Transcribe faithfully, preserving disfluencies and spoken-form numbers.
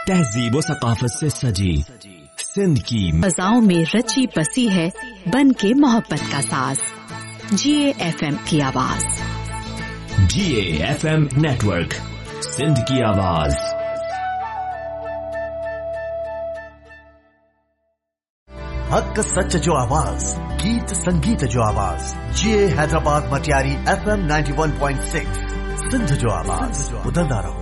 तहजीब व सकाफत से सजी सिंध की फजाओं में रची बसी है बन के मोहब्बत का साज। जिए एफ एम की आवाज। जिए एफ एम नेटवर्क, सिंध की आवाज। हक सच जो आवाज, गीत संगीत जो आवाज। जिए Hyderabad Matiari F M ninety one point six, Sindh जो आवाज। बुलंदा रहो।